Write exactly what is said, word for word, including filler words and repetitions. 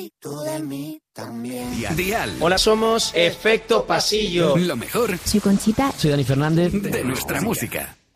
ti, tú de mí también. Dial. Hola, somos Efecto Pasillo. Lo mejor Soy Conchita. Soy Dani Fernández. de nuestra música.